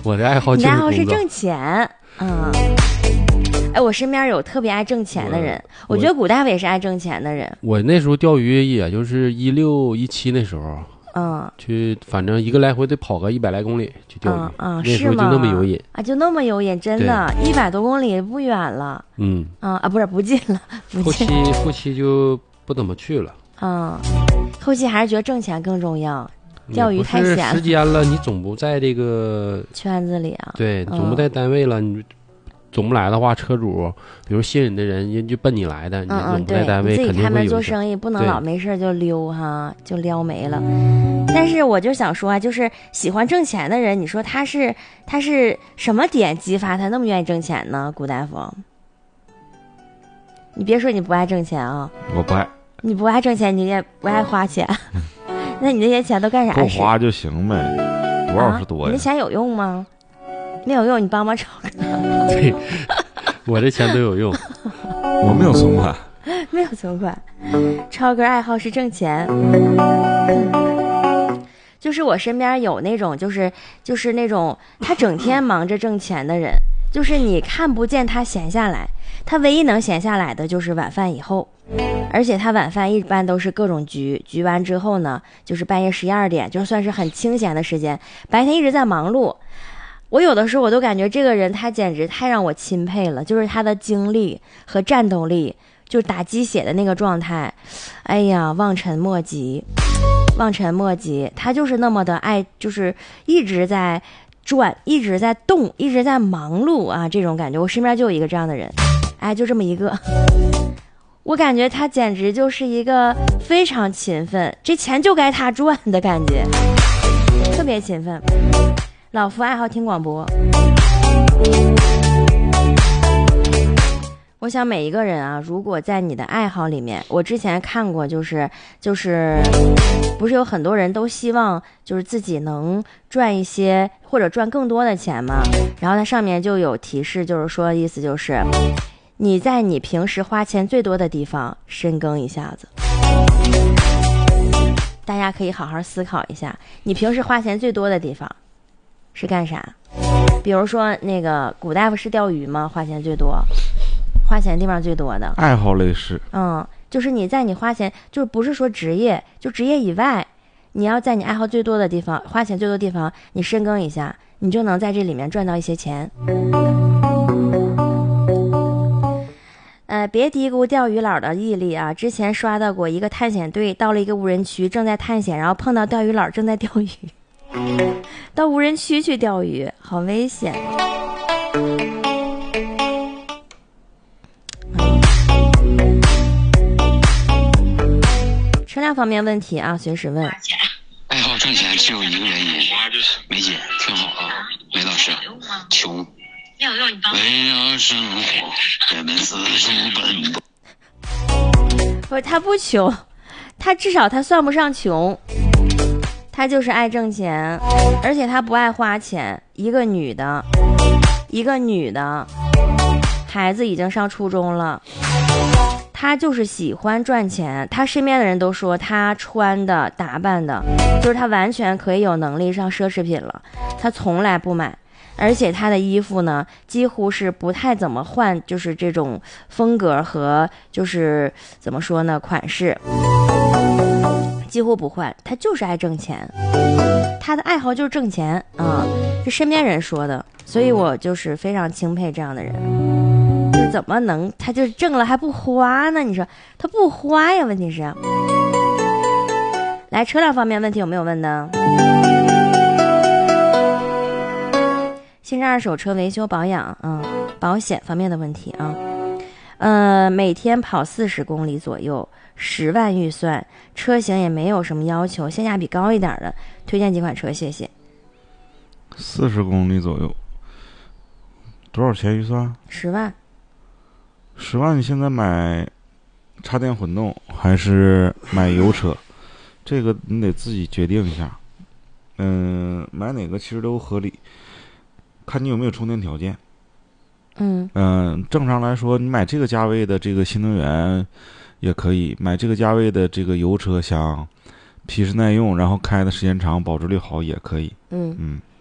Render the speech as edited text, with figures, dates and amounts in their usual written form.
我的爱好你的爱好是工作挣钱。哎，我身边有特别爱挣钱的人，我觉得古大夫也是爱挣钱的人。 我那时候钓鱼也就是16、17那时候，去反正一个来回得跑个100来公里去钓鱼。那时候就那么有瘾啊，就那么有瘾，真的，100多公里不远了。不是不近了，不近。 后期就不怎么去了。 后期还是觉得挣钱更重要。钓鱼太闲了， 时间了，你总不在这个圈子里啊。 对，总不在单位了，你总不来的话，车主比如信任的人就奔你来的，你总不在单位， 你自己开门做生意，不能老没事就溜哈，就撩没了。但是我就想说啊，就是喜欢挣钱的人，你说他是什么点激发他那么愿意挣钱呢？古大夫，你别说你不爱挣钱啊， 我不爱。 你不爱挣钱，你也不爱花钱。那你这些钱都干啥不花就行呗，多少是多呀？ 你的钱有用吗？没有用，你帮超哥。 对，我这钱都有用。 我没有存款， 没有存款。超哥爱好是挣钱。就是我身边有那种，就是那种他整天忙着挣钱的人，就是你看不见他闲下来，他唯一能闲下来的就是晚饭以后。而且他晚饭一般都是各种局完之后呢，就是半夜12点，就算是很清闲的时间，白天一直在忙碌。我有的时候我都感觉这个人他简直太让我钦佩了，就是他的精力和战斗力，就是打鸡血的那个状态，哎呀，望尘莫及。他就是那么的爱，就是一直在转，一直在动，一直在忙碌啊，这种感觉。我身边就有一个这样的人，哎，就这么一个。我感觉他简直就是一个非常勤奋，这钱就该他赚的感觉，特别勤奋。老夫爱好听广播。我想每一个人啊，如果在你的爱好里面，我之前看过，就是不是有很多人都希望就是自己能赚一些或者赚更多的钱嘛，然后它上面就有提示，就是说意思就是你在你平时花钱最多的地方深耕一下子。大家可以好好思考一下，你平时花钱最多的地方是干啥？比如说那个古大夫是钓鱼吗？花钱最多，花钱地方最多的爱好类是。 就是你在你花钱，就是不是说职业，就职业以外，你要在你爱好最多的地方，花钱最多的地方，你深耕一下，你就能在这里面赚到一些钱。别低估钓鱼佬的毅力啊！之前刷到过一个探险队到了一个无人区，正在探险，然后碰到钓鱼佬正在钓鱼，到无人区去钓鱼，好危险。车辆方面问题啊，随时问。 爱好挣钱只有一个原因，梅姐听好啊，梅老师，穷。为了生活，人们四处奔波。 不是他不穷，他至少他算不上穷，他就是爱挣钱，而且他不爱花钱。一个女的，孩子已经上初中了，他就是喜欢赚钱。他身边的人都说他穿的打扮的，就是他完全可以有能力上奢侈品了，他从来不买。而且他的衣服呢，几乎是不太怎么换，就是这种风格和就是怎么说呢，款式几乎不换。他就是爱挣钱，他的爱好就是挣钱啊，是身边人说的，所以我就是非常钦佩这样的人。就怎么能他就是挣了还不花呢？你说他不花呀？问题是，来车辆方面问题有没有问的？新车二手车维修保养保险方面的问题啊，每天跑40公里左右，10万预算，车型也没有什么要求，性价比高一点的，推荐几款车，谢谢。 40公里左右，多少钱预算 ？10万。 10万，你现在买插电混动还是买油车？这个你得自己决定一下。买哪个其实都合理。看你有没有充电条件。正常来说，你买这个价位的这个新能源也可以，买这个价位的这个油车，想皮实耐用，然后开的时间长，保值率好也可以。